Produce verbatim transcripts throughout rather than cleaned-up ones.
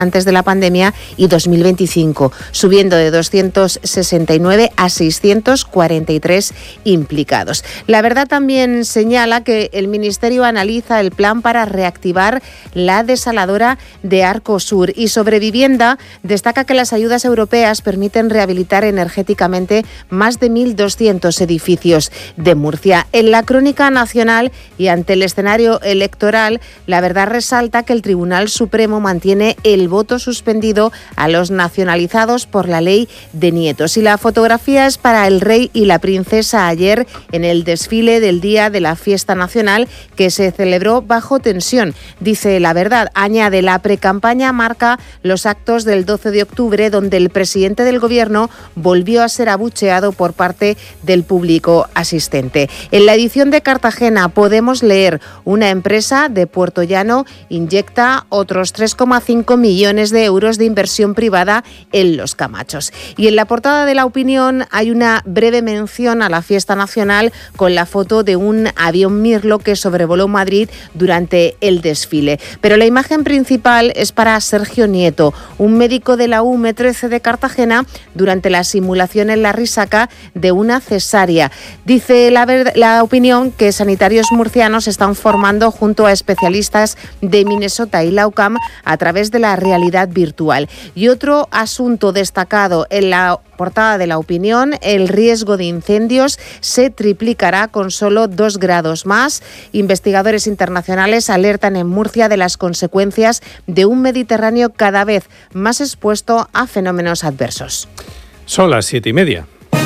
antes de la pandemia y dos mil veinticinco, subiendo de doscientos sesenta y nueve a seiscientos cuarenta y tres implicados. La Verdad también señala que el Ministerio analiza el plan para reactivar la desaladora de Arcosur, y sobre vivienda destaca que las ayudas europeas permiten rehabilitar energéticamente más de mil doscientos edificios de Murcia. En la crónica nacional y ante el escenario electoral, La Verdad resalta que el Tribunal Supremo mantiene el voto suspendido a los nacionalizados por la ley de nietos. Y la fotografía es para el rey y la princesa ayer en el desfile del día de la fiesta nacional, que se celebró bajo tensión. Dice La Verdad, añade, la precampaña marca los actos del doce de octubre, donde el presidente del gobierno volvió a ser abucheado por parte del público asistente. En la edición de Cartagena podemos leer: una empresa de Puerto Llano inyecta otros tres coma cinco millones de euros de inversión privada en Los Camachos. Y en la portada de La Opinión hay una breve mención a la fiesta nacional con la foto de un avión Mirlo que sobrevoló Madrid durante el desfile. Pero la imagen principal es para Sergio Nieto, un médico de la U M trece de Cartagena, durante la simulación en la Risaca de una cesárea. Dice la, ver- la Opinión que sanitarios murcianos están formando junto a especialistas de Minnesota y la U C A M a través de la realidad virtual. Y otro asunto destacado en la portada de La Opinión: el riesgo de incendios se triplicará con solo dos grados más. Investigadores internacionales alertan en Murcia de las consecuencias de un Mediterráneo cada vez más expuesto a fenómenos adversos. Son las siete y media.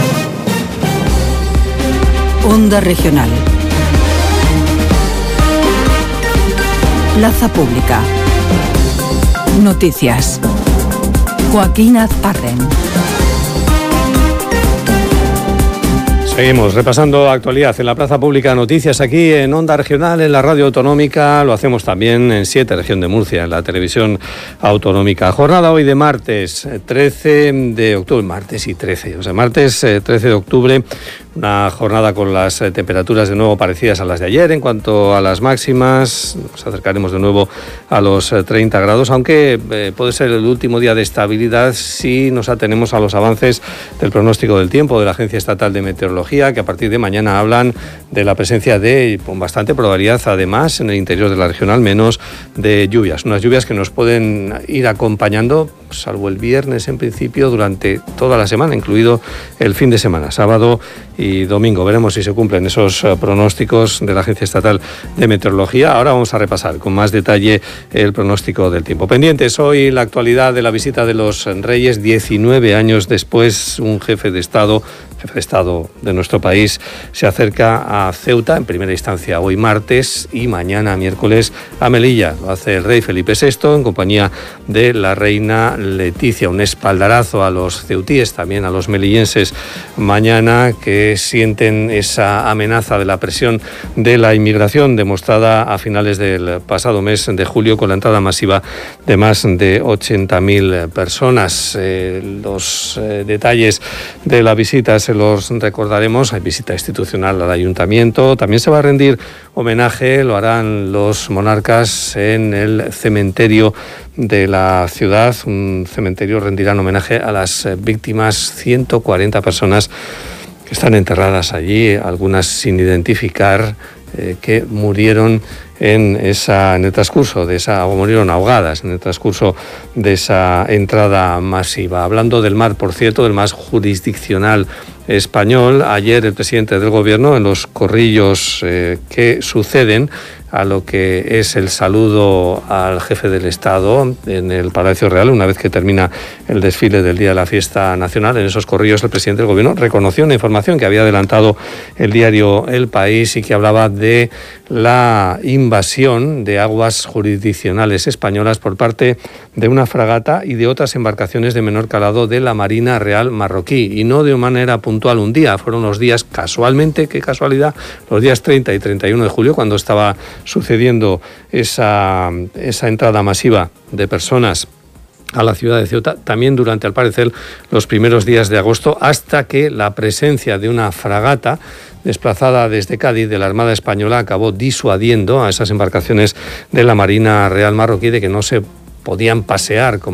Onda Regional. Plaza Pública. Noticias. Joaquín Azparren. Seguimos repasando actualidad en la Plaza Pública, noticias aquí en Onda Regional, en la radio autonómica. Lo hacemos también en siete, región de Murcia, en la televisión autonómica. Jornada hoy de martes trece de octubre, martes y trece, o sea, martes trece de octubre. Una jornada con las temperaturas de nuevo parecidas a las de ayer. En cuanto a las máximas, nos acercaremos de nuevo a los treinta grados, aunque eh, puede ser el último día de estabilidad si nos atenemos a los avances del pronóstico del tiempo de la Agencia Estatal de Meteorología, que a partir de mañana hablan de la presencia de, con bastante probabilidad, además, en el interior de la región al menos, de lluvias. Unas lluvias que nos pueden ir acompañando, salvo el viernes en principio, durante toda la semana, incluido el fin de semana, sábado y domingo. Veremos si se cumplen esos uh, pronósticos de la Agencia Estatal de Meteorología. Ahora vamos a repasar con más detalle el pronóstico del tiempo. Pendientes hoy la actualidad de la visita de los Reyes. diecinueve años después, un jefe de Estado, jefe de Estado de nuestro país, se acerca a Ceuta, en primera instancia hoy martes y mañana miércoles a Melilla. Lo hace el rey Felipe sexto en compañía de la reina Leticia. Un espaldarazo a los ceutíes, también a los melillenses mañana, que sienten esa amenaza de la presión de la inmigración demostrada a finales del pasado mes de julio con la entrada masiva de más de ochenta mil personas. Eh, los eh, detalles de la visita se los recordaremos. Hay visita institucional al ayuntamiento. También se va a rendir homenaje, lo harán los monarcas en el cementerio de la ciudad. Un cementerio rendirán homenaje a las víctimas, ciento cuarenta personas que están enterradas allí, algunas sin identificar, eh, que murieron en esa en el transcurso de esa o murieron ahogadas en el transcurso de esa entrada masiva. Hablando del mar, por cierto, del mar jurisdiccional español, ayer el presidente del gobierno, en los corrillos eh, que suceden a lo que es el saludo al jefe del Estado en el Palacio Real, una vez que termina el desfile del Día de la Fiesta Nacional, en esos corrillos el presidente del gobierno reconoció una información que había adelantado el diario El País y que hablaba de la invasión de aguas jurisdiccionales españolas por parte de una fragata y de otras embarcaciones de menor calado de la Marina Real marroquí, y no de manera puntual un día. Fueron los días, casualmente, qué casualidad, los días treinta y treinta y uno de julio, cuando estaba sucediendo esa, esa entrada masiva de personas a la ciudad de Ceuta, también durante, al parecer, los primeros días de agosto, hasta que la presencia de una fragata desplazada desde Cádiz de la Armada Española acabó disuadiendo a esas embarcaciones de la Marina Real marroquí de que no se podían pasear como